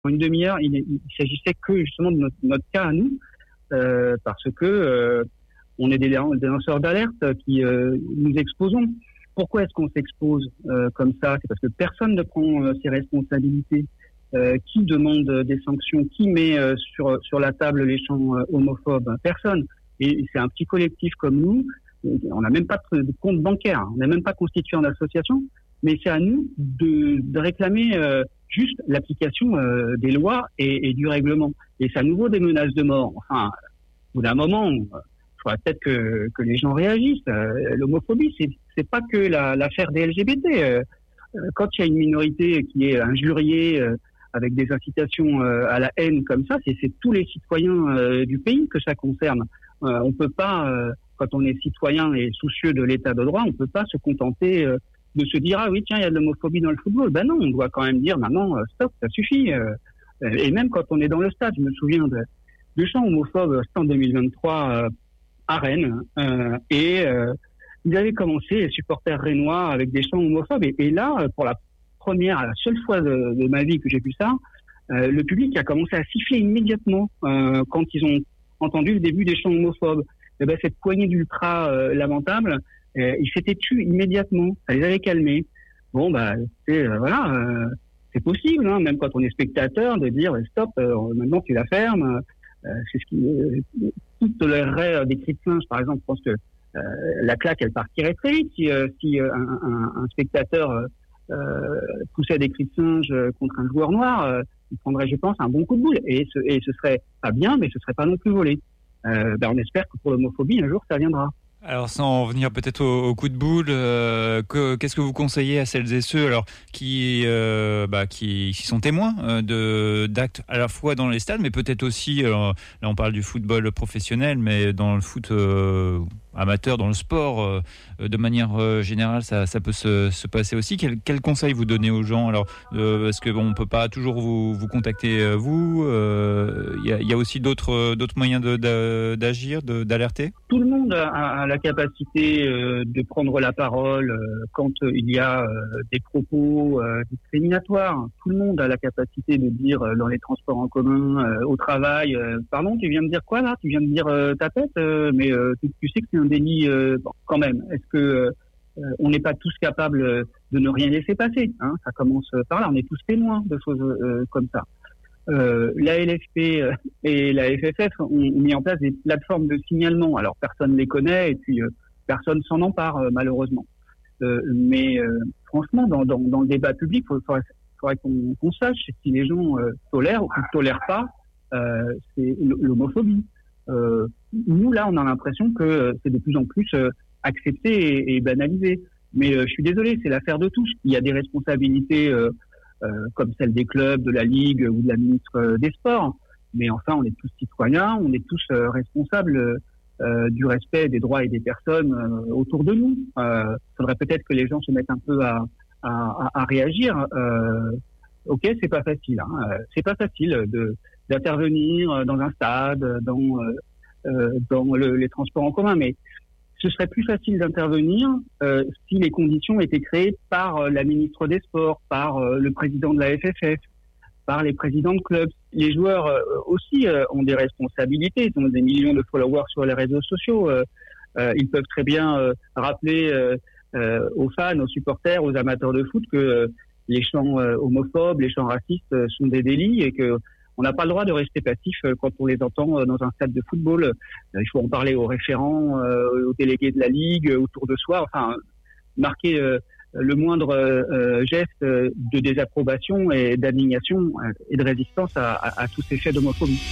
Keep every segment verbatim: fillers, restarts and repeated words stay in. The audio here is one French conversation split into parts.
En une demi-heure, il, il s'agissait que justement de notre, notre cas à nous, euh, parce que euh, on est des, des lanceurs d'alerte qui euh, nous exposons. Pourquoi est-ce qu'on s'expose euh, comme ça ? C'est parce que personne ne prend euh, ses responsabilités. Euh, qui demande des sanctions ? Qui met euh, sur sur la table les chants euh, homophobes ? Personne. Et, et c'est un petit collectif comme nous. On n'a même pas de, de compte bancaire. On n'est même pas constitué en association. Mais c'est à nous de, de réclamer euh, juste l'application euh, des lois et, et du règlement. Et c'est à nouveau des menaces de mort. Enfin, au bout d'un moment, il faudra peut-être que, que les gens réagissent. Euh, l'homophobie, c'est, c'est pas que la, l'affaire des L G B T. Euh, quand il y a une minorité qui est injuriée euh, avec des incitations euh, à la haine comme ça, c'est, c'est tous les citoyens euh, du pays que ça concerne. Euh, on peut pas, euh, quand on est citoyen et soucieux de l'état de droit, on peut pas se contenter euh, de se dire ah oui tiens il y a de l'homophobie dans le football. Ben non, on doit quand même dire maintenant euh, stop, ça suffit. Euh, et même quand on est dans le stade, je me souviens de, de chants homophobes c'était en deux mille vingt-trois euh, à Rennes euh, et euh, ils avaient commencé les supporters rennois avec des chants homophobes et, et là pour la première, la seule fois de, de ma vie que j'ai vu ça, euh, le public a commencé à siffler immédiatement euh, quand ils ont entendu le début des chants homophobes. Et ben cette poignée d'ultra euh, lamentable. Euh, ils s'étaient tus immédiatement, ça les avait calmés. Bon, bah, c'est euh, voilà, euh, c'est possible, hein, même quand on est spectateur, de dire stop, euh, maintenant tu la fermes. Euh, c'est ce qui, euh, qui tolérerait des cris de singe, par exemple. Je pense que euh, la claque, elle partirait très vite si, euh, si euh, un, un, un spectateur euh, poussait des cris de singe contre un joueur noir. Euh, il prendrait, je pense, un bon coup de boule, et ce, et ce serait pas bien, mais ce serait pas non plus volé. Euh, ben, on espère que pour l'homophobie, un jour, ça viendra. Alors sans en venir peut-être au, au coup de boule, euh, que, qu'est-ce que vous conseillez à celles et ceux alors qui euh, bah, qui, qui sont témoins euh, de d'actes à la fois dans les stades, mais peut-être aussi alors, là on parle du football professionnel, mais dans le foot euh, amateur, dans le sport euh, de manière euh, générale, ça, ça peut se, se passer aussi. Quel, quel conseil vous donnez aux gens alors euh, parce que bon, on peut pas toujours vous, vous contacter euh, vous. Il euh, y, a, y a aussi d'autres d'autres moyens de, de, d'agir, de, d'alerter. Tout le monde a, a la capacité euh, de prendre la parole euh, quand euh, il y a euh, des propos euh, discriminatoires. Tout le monde a la capacité de dire euh, dans les transports en commun, euh, au travail, euh, pardon, tu viens de dire quoi là ? Tu viens de dire euh, ta tête, euh, mais euh, tu, tu sais que c'est un délit euh, bon, quand même. Est-ce que euh, on n'est pas tous capables de ne rien laisser passer, hein ? Ça commence par là. On est tous témoins de choses euh, comme ça. Euh, la L F P et la F F F ont mis en place des plateformes de signalement. Alors personne ne les connaît et puis euh, personne s'en empare euh, malheureusement. Euh, mais euh, franchement, dans, dans, dans le débat public, il faudrait, faudrait qu'on, qu'on sache si les gens euh, tolèrent ou ne tolèrent pas euh, c'est l'homophobie. Euh, nous là, on a l'impression que c'est de plus en plus euh, accepté et, et banalisé. Mais euh, je suis désolé, c'est l'affaire de tous. Il y a des responsabilités. Euh, Euh, comme celle des clubs, de la Ligue ou de la ministre euh, des Sports. Mais enfin, on est tous citoyens, on est tous euh, responsables euh, du respect des droits et des personnes euh, autour de nous. Il euh, faudrait peut-être que les gens se mettent un peu à, à, à réagir. Euh, ok, c'est pas facile. Hein. C'est pas facile de, d'intervenir dans un stade, dans, euh, dans le, les transports en commun, mais ce serait plus facile d'intervenir euh, si les conditions étaient créées par euh, la ministre des Sports, par euh, le président de la F F F, par les présidents de clubs. Les joueurs euh, aussi euh, ont des responsabilités, ils ont des millions de followers sur les réseaux sociaux. Euh, euh, ils peuvent très bien euh, rappeler euh, euh, aux fans, aux supporters, aux amateurs de foot que euh, les chants euh, homophobes, les chants racistes euh, sont des délits et que on n'a pas le droit de rester passif quand on les entend dans un stade de football. Il faut en parler aux référents, aux délégués de la Ligue, autour de soi. Enfin, marquer le moindre geste de désapprobation et d'indignation et de résistance à, à, à tous ces faits d'homophobie.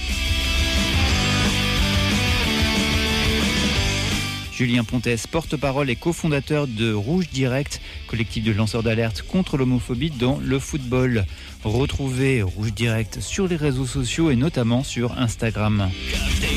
Julien Pontès, porte-parole et cofondateur de Rouge Direct, collectif de lanceurs d'alerte contre l'homophobie dans le football. Retrouvez Rouge Direct sur les réseaux sociaux et notamment sur Instagram.